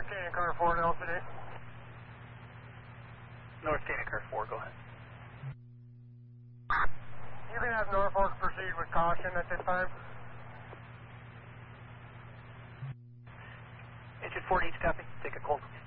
Canyon Car 4 to LCD. North Canyon Car 4, go ahead. You can have Norfolk proceed with caution at this time. Engine 4 needs copy. Take a cold.